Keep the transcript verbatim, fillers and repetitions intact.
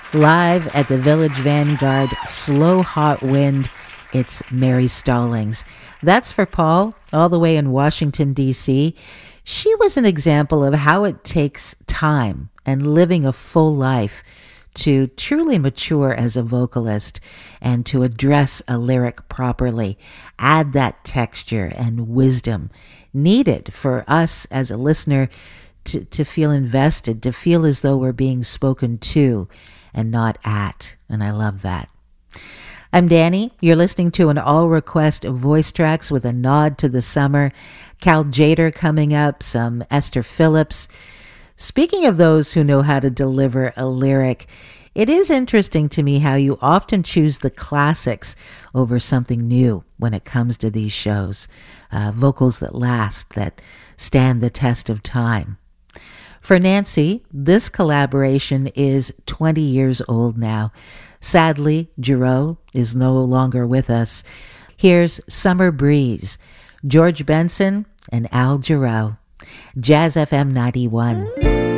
Live at the Village Vanguard, Slow Hot Wind, it's Mary Stallings. That's for Paul, all the way in Washington, D C. She was an example of how it takes time and living a full life to truly mature as a vocalist and to address a lyric properly, add that texture and wisdom needed for us as a listener to, to feel invested, to feel as though we're being spoken to and not at. And I love that. I'm Danny. You're listening to an all-request voice tracks with a nod to the summer. Cal Tjader coming up, some Esther Phillips. Speaking of those who know how to deliver a lyric, it is interesting to me how you often choose the classics over something new when it comes to these shows. Uh, vocals that last, that stand the test of time. For Nancy, this collaboration is twenty years old now. Sadly, Jarreau is no longer with us. Here's Summer Breeze, George Benson and Al Jarreau. Jazz F M ninety-one.